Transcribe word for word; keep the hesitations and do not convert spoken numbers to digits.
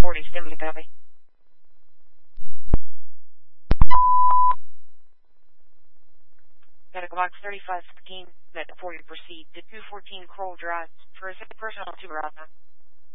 forty, stimuli copy. Medical box thirty-five fifteen, met before you proceed to two fourteen Kroll Drive for a sick person on Subarata.